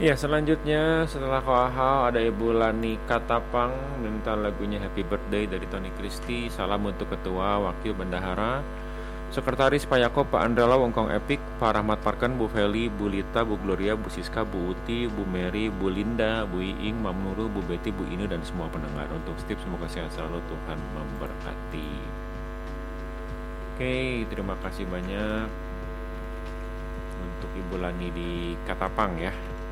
Ya, selanjutnya setelah Koahau ada Ibu Lani Katapang minta lagunya Happy Birthday dari Tony Christie. Salam untuk Ketua, Wakil Bendahara, Sekretaris Payako Pak Andrala Wongkong Epik, Pak Rahmat Parken, Bu Feli, Bu Lita, Bu Gloria, Bu Siska, Bu Uti, Bu Mary, Bu Linda, Bu Iing, Mam Nurul, Bu Betty, Bu Inu, dan semua pendengar. Untuk Steve semoga sehat selalu, Tuhan memberkati. Oke, terima kasih banyak untuk Ibu Lani di Katapang ya.